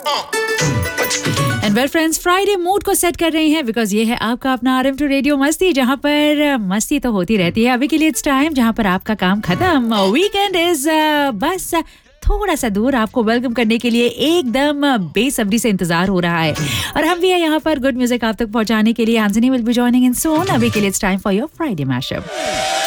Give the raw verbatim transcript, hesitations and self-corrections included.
And well friends, Friday mood को set कर रहे हैं बिकॉज ये है आपका अपना आर एम टू रेडियो मस्ती, जहां पर मस्ती तो होती रहती है. अभी के लिए इट्स टाइम जहां पर आपका काम खत्म, वीकेंड इज बस थोड़ा सा दूर. आपको वेलकम करने के लिए एकदम बेसब्री से इंतजार हो रहा है और हम भी है यहाँ पर गुड म्यूजिक आप तक पहुंचाने के लिए. Anthony will be joining in सून. अभी के लिए it's time for your Friday mashup.